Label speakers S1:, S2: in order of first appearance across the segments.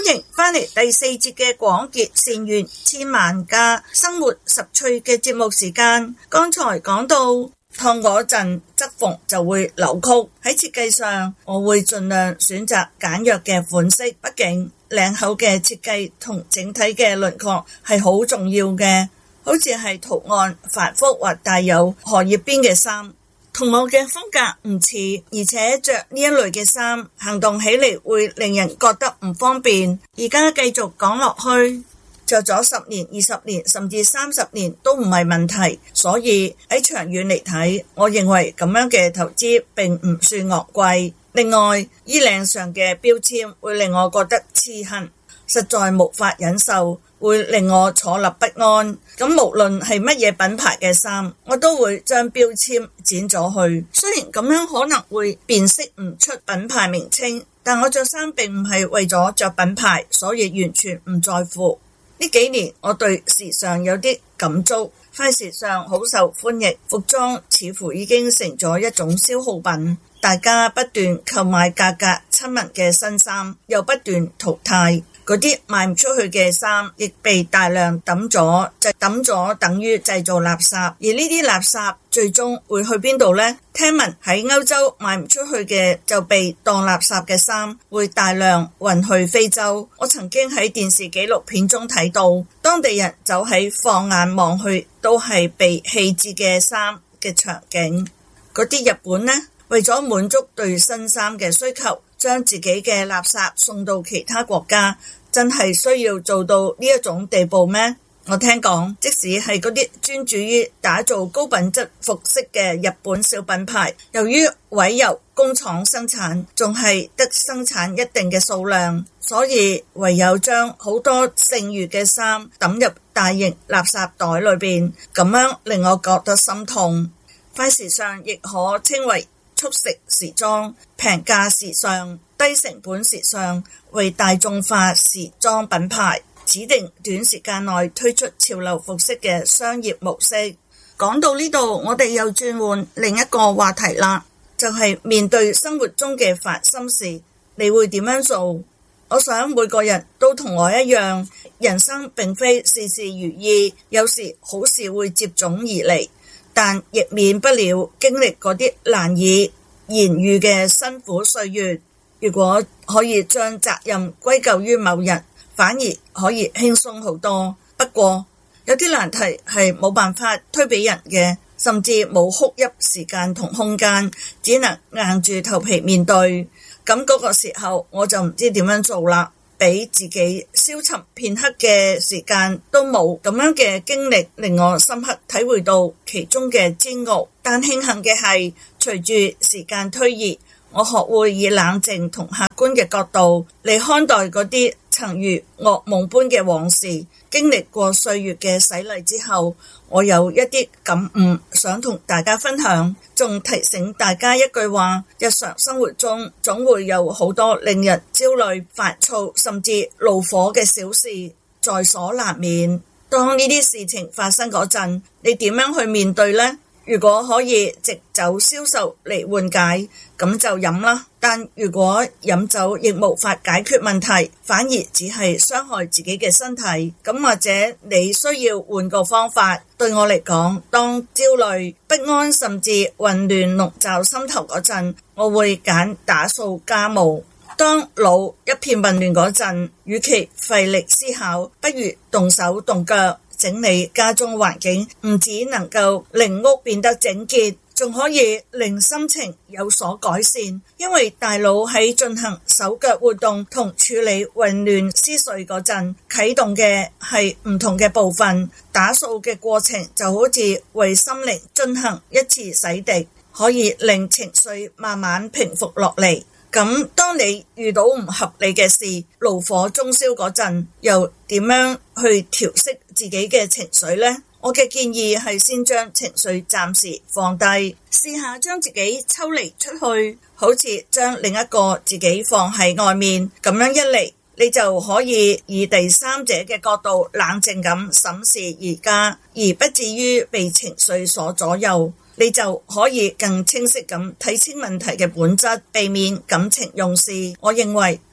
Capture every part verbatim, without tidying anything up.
S1: 歡迎返嚟第四節嘅廣結善緣千萬家生活十趣嘅節目時間。剛才講到燙嗰陣側縫就會扭曲，喺設計上我會盡量選擇簡約嘅款式，畢竟領口嘅設計同整體嘅輪廓係好重要嘅。好似係圖案繁複或帶有荷葉邊嘅衫，同我嘅風格唔似，而且着呢一類嘅衫行動起嚟會令人覺得唔方便。而家繼續講落去，着咗十年、二十年甚至三十年都唔係問題，所以喺長遠嚟睇，我認為咁樣嘅投資並唔算昂貴。另外，衣領上嘅標籤會令我覺得刺痕，實在無法忍受，會令我坐立不安。咁無論係乜嘢品牌嘅衫，我都會將標籤剪咗去。雖然咁樣可能會辨識唔出品牌名稱，但我着衫並唔係為咗着品牌，所以完全唔在乎。呢幾年我對時尚有啲感觸，快時尚好受歡迎，服裝似乎已經成咗一種消耗品，大家不斷購買價格親民嘅新衫，又不斷淘汰。嗰啲賣唔出去嘅衫亦被大量抌咗，就抌咗等於製造垃圾。而呢啲垃圾最終會去邊度呢？聽聞喺歐洲賣唔出去嘅就被當垃圾嘅衫會大量運去非洲。我曾經喺電視紀錄片中睇到，當地人走喺放眼望去都係被棄置嘅衫嘅場景。嗰啲日本呢，為咗滿足對新衫嘅需求，將自己嘅垃圾送到其他國家，真係需要做到呢一種地步咩？我聽講，即使係嗰啲專注於打造高品質服飾嘅日本小品牌，由於委由工廠生產，仲係得生產一定嘅數量，所以唯有將好多剩餘嘅衫抌入大型垃圾袋裏邊，咁樣令我覺得心痛。快時尚亦可稱為速食時裝、平價時尚、低成本時尚，為大眾化時裝品牌，指定短時間內推出潮流服飾嘅商業模式。講到呢度，我哋又轉換另一個話題啦，就係面對生活中嘅煩心事，你會點樣做？我想每個人都同我一樣，人生並非事事如意，有時好事會接踵而嚟，但亦免不了經歷嗰啲難以言喻嘅辛苦歲月。如果可以將責任歸咎於某人，反而可以輕鬆好多。不過有啲難題係冇辦法推俾人嘅，甚至冇哭泣時間同空間，只能硬住頭皮面對。咁嗰個時候我就唔知點樣做啦，俾自己消沉片刻嘅時間都冇。咁樣嘅經歷令我深刻體會到其中嘅煎熬。但慶幸嘅係，隨住時間推移，我學會以冷靜同客觀嘅角度嚟看待嗰啲曾如噩夢般嘅往事。經歷過歲月嘅洗禮之後，我有一啲感悟想同大家分享，仲提醒大家一句話：日常生活中總會有好多令人焦慮、煩躁甚至怒火嘅小事在所難免。當呢啲事情發生嗰陣，你點樣去面對呢？如果可以藉酒消愁嚟緩解，咁就飲啦。但如果飲酒亦無法解決問題，反而只係傷害自己嘅身體，咁或者你需要換個方法。對我嚟講，當焦慮、不安甚至混亂籠罩心頭嗰陣，我會揀打掃家務。當腦一片混亂嗰陣，與其費力思考，不如動手動腳整理家中環境，唔只能夠令屋變得整潔，仲可以令心情有所改善。因為大腦喺進行手腳活動同處理混亂思緒嗰陣，啟動嘅係唔同嘅部分。打掃嘅過程就好似為心靈進行一次洗滌，可以令情緒慢慢平復落嚟。咁當你遇到唔合理嘅事，怒火中燒嗰陣，又點樣去調適自己嘅情緒呢？我嘅建議係先將情緒暫時放低，試下將自己抽離出去，好似將另一個自己放喺外面。咁樣一嚟，你就可以以第三者嘅角度冷靜咁審視而家，而不至於被情緒所左右。你就可以更清晰咁睇清問題嘅本質，避免感情用事。我認為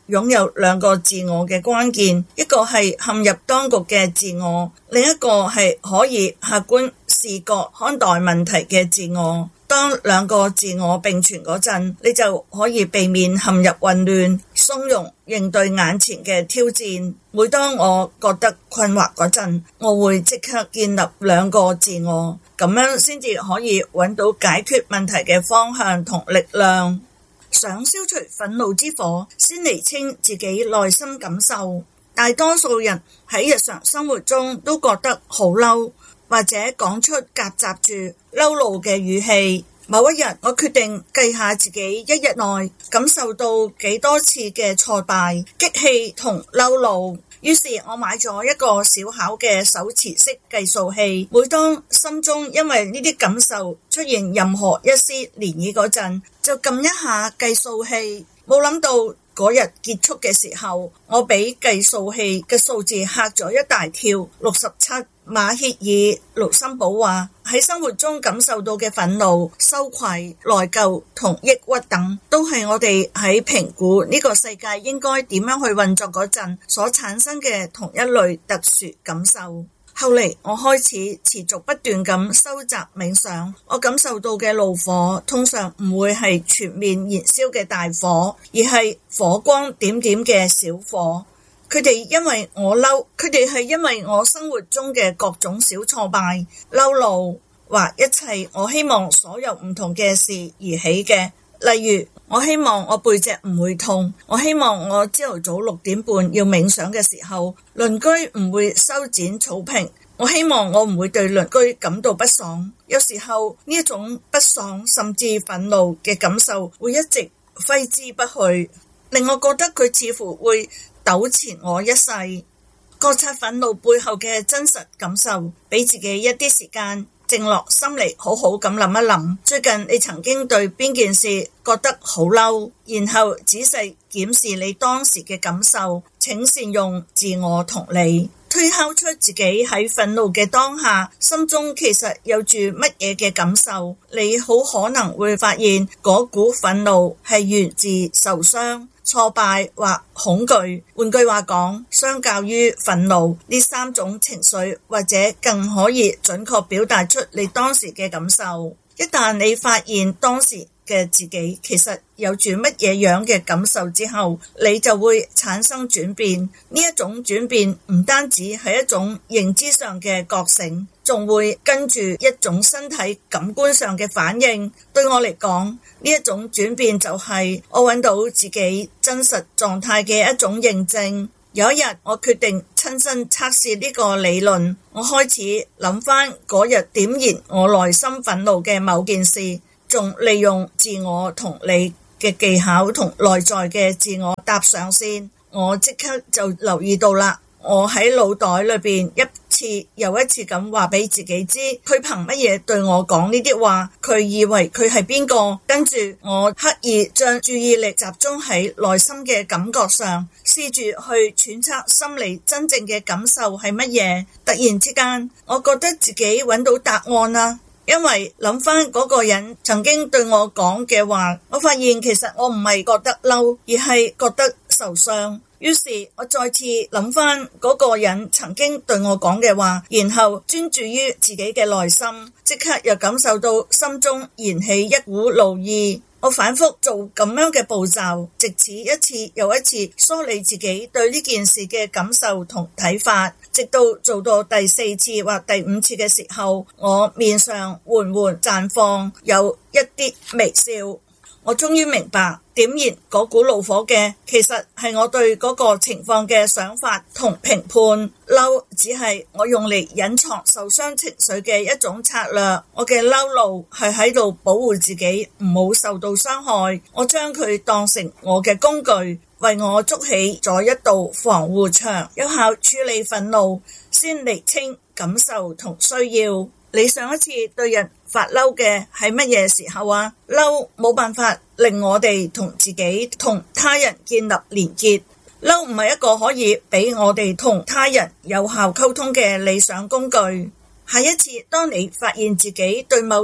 S1: 擁有兩個自我嘅關鍵，一個係陷入當局嘅自我，另一個係可以客觀視覺看待問題嘅自我。當兩個自我並存嗰陣，你就可以避免陷入混亂，從容應對眼前嘅挑戰。每當我覺得困惑嗰陣，我會即刻建立兩個自我，咁樣先至可以揾到解決問題嘅方向同力量。想消除憤怒之火，先釐清自己內心感受。大多數人喺日常生活中都覺得好嬲，或者講出夾雜住嬲怒嘅語氣。某一日，我決定計下自己一日內感受到幾多次嘅挫敗、激氣同嬲怒。於是我買咗一個小巧嘅手持式計數器，每當心中因為呢啲感受出現任何一絲漣漪嗰陣，就撳一下計數器。冇諗到嗰日結束嘅時候，我俾計數器嘅數字嚇咗一大跳，六十七。馬歇爾盧森堡話，喺生活中感受到嘅憤怒、羞愧、內疚同抑鬱等，都係我哋喺評估呢個世界應該點樣去運作嗰陣所產生嘅同一類特殊感受。後嚟我開始持續不斷咁收集冥想，我感受到嘅怒火通常唔會係全面燃燒嘅大火，而係火光點點嘅小火。佢哋因為我嬲，佢哋係因為我生活中嘅各種小挫敗、嬲怒或一切我希望所有唔同嘅事而起嘅。例如，我希望我背脊唔會痛，我希望我朝頭早六點半要冥想嘅時候，鄰居唔會修剪草坪，我希望我唔會對鄰居感到不爽。有時候呢一種不爽甚至憤怒嘅感受會一直揮之不去，令我覺得佢似乎會糾纏我一世。覺察憤怒背後嘅真實感受，俾自己一啲時間靜落心嚟，好好咁諗一諗，最近你曾經對邊件事覺得好嬲，然後仔細檢視你當時嘅感受，請善用自我同理，推敲出自己喺憤怒嘅當下心中其實有住乜嘢嘅感受。你好可能會發現嗰股憤怒係源自受傷、挫敗或恐懼。換句話講，相較於憤怒，呢三種情緒或者更可以準確表達出你當時嘅感受。一旦你發現當時嘅自己其實有住乜嘢樣嘅感受之後，你就會產生轉變。呢一種轉變唔單止係一種認知上嘅覺醒，仲會跟住一種身體感官上嘅反應。對我嚟講，呢一種轉變就係我揾到自己真實狀態嘅一種認證。有一日，我決定親身測試呢個理論，我開始諗翻嗰日點燃我內心憤怒嘅某件事，仲利用自我同理嘅技巧同內在嘅自我搭上線。我即刻就留意到啦，我喺腦袋裏邊一次又一次咁話俾自己知，佢憑乜嘢對我講呢啲話？佢以為佢係邊個？跟住我刻意將注意力集中喺內心嘅感覺上，試住去揣測心理真正嘅感受係乜嘢。突然之間，我覺得自己揾到答案啦。因為諗翻嗰個人曾經對我講嘅話，我發現其實我唔係覺得嬲，而係覺得受傷。於是我再次諗翻嗰個人曾經對我講嘅話，然後專注於自己嘅內心，即刻又感受到心中燃起一股怒意。我反覆做咁樣嘅步驟，直至一次又一次梳理自己對呢件事嘅感受同睇法，直到做到第四次或第五次嘅時候，我面上緩緩綻放有一啲微笑。我終於明白，點燃嗰股怒火嘅其實係我對嗰個情況嘅想法同評判。嬲只係我用嚟隱藏受傷情緒嘅一種策略。我嘅嬲怒係喺度保護自己唔好受到傷害。我將佢當成我嘅工具，為我築起咗一道防護牆，有效處理憤怒，先釐清感受同需要。你上一次對人發嬲嘅係乜嘢時候啊？嬲冇辦法令我哋同自己同他人建立連結，嬲唔係一個可以俾我哋同他人有效溝通嘅理想工具。下一次當你發現自己對某人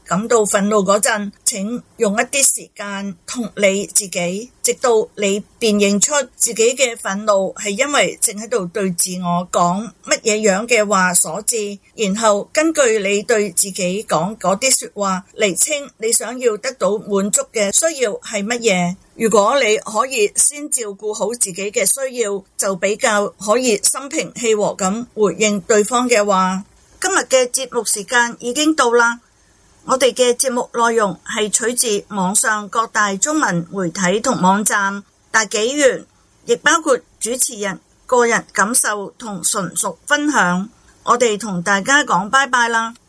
S1: 感到憤怒嗰陣，請用一啲時間同理自己，直到你辨認出自己嘅憤怒係因為正喺度對自我講乜嘢樣嘅話所致，然後根據你對自己講嗰啲說話釐清你想要得到滿足嘅需要係乜嘢。如果你可以先照顧好自己嘅需要，就比較可以心平氣和咁回應對方嘅話。今日嘅節目時間已經到啦，我哋嘅節目內容係取自網上各大中文媒體同網站大紀元，亦包括主持人個人感受同純屬分享。我哋同大家講拜拜啦。